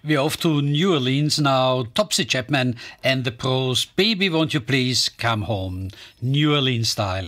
We're off to New Orleans now. Topsy Chapman and the Pros. Baby, won't you please come home? New Orleans style.